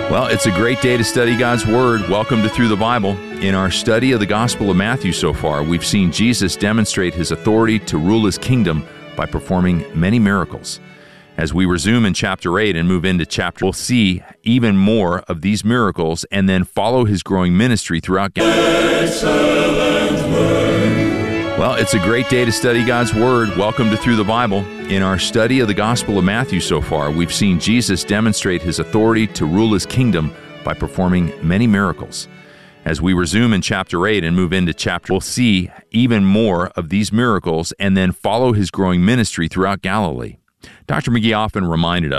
Well, it's a great day to study God's Word. Welcome to Through the Bible. In our study of the Gospel of Matthew so far, we've seen Jesus demonstrate his authority to rule his kingdom by performing many miracles. As we resume in chapter 8 and move into chapter, we'll see even more of these miracles and then follow his growing ministry throughout Galilee. Well, it's a great day to study God's Word. Welcome to Through the Bible. In our study of the Gospel of Matthew so far, we've seen Jesus demonstrate his authority to rule his kingdom by performing many miracles. As we resume in chapter 8 and move into chapter, we'll see even more of these miracles and then follow his growing ministry throughout Galilee. Dr. McGee often reminded us